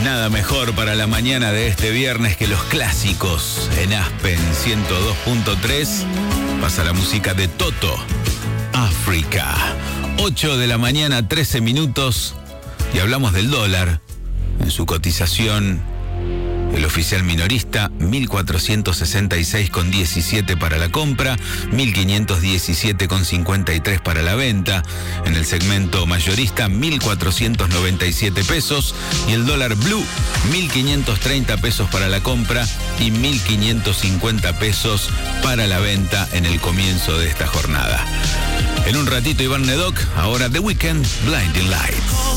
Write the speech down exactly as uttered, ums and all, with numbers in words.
Nada mejor para la mañana de este viernes que los clásicos en Aspen ciento dos punto tres. Pasa la música de Toto, África. ocho de la mañana, trece minutos. Y hablamos del dólar. En su cotización, el oficial minorista, mil cuatrocientos sesenta y seis con diecisiete para la compra, mil quinientos diecisiete con cincuenta y tres para la venta. En el segmento mayorista, mil cuatrocientos noventa y siete pesos. Y el dólar blue, mil quinientos treinta pesos para la compra y mil quinientos cincuenta pesos para la venta en el comienzo de esta jornada. En un ratito, Iván Nedoc, ahora The Weeknd, Blinding Lights.